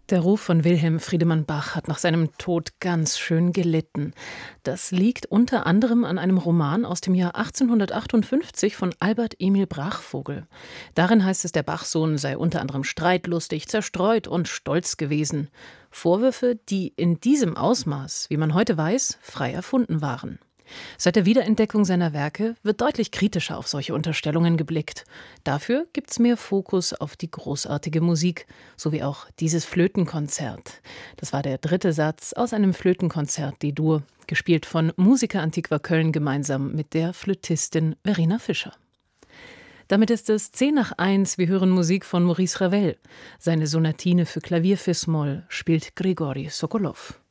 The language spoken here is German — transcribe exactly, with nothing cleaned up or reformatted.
Der Ruf von Wilhelm Friedemann Bach hat nach seinem Tod ganz schön gelitten. Das liegt unter anderem an einem Roman aus dem Jahr achtzehnhundertachtundfünfzig von Albert Emil Brachvogel. Darin heißt es, der Bachsohn sei unter anderem streitlustig, zerstreut und stolz gewesen. Vorwürfe, die in diesem Ausmaß, wie man heute weiß, frei erfunden waren. Seit der Wiederentdeckung seiner Werke wird deutlich kritischer auf solche Unterstellungen geblickt. Dafür gibt's mehr Fokus auf die großartige Musik, so wie auch dieses Flötenkonzert. Das war der dritte Satz aus einem Flötenkonzert D-Dur, gespielt von Musica Antiqua Köln gemeinsam mit der Flötistin Verena Fischer. Damit ist es zehn nach eins, wir hören Musik von Maurice Ravel. Seine Sonatine für Klavier Fis-Moll spielt Grigori Sokolow.